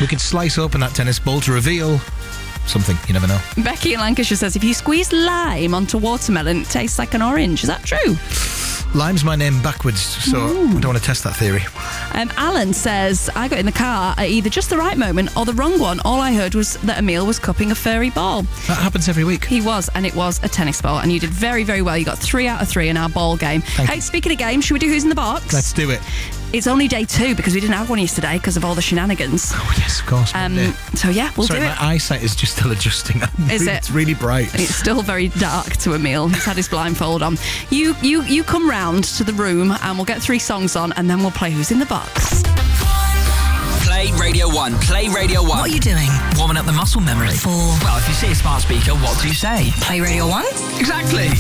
We could slice open that tennis ball to reveal something. You never know. Becky in Lancashire says, if you squeeze lime onto watermelon, it tastes like an orange. Is that true? Lime's my name backwards, so I don't want to test that theory. Alan says, I got in the car at either just the right moment or the wrong one. All I heard was that Emil was cupping a furry ball. That happens every week. He was, and it was a tennis ball. And you did very, very well. You got 3 out of 3 in our ball game. Thank you. Speaking of games, should we do Who's in the Box? Let's do it. It's only day 2 because we didn't have one yesterday because of all the shenanigans. Oh, yes, of course. So, yeah, we'll Sorry, do my it. eyesight is just still adjusting. Is it? It's really bright. It's still very dark to Emil. He's had his blindfold on. You come round to the room and we'll get 3 songs on and then we'll play Who's in the Box. Play Radio 1. Play Radio 1. What are you doing? Warming up the muscle memory. For? Well, if you see a smart speaker, what do you say? Play Radio 1? Exactly.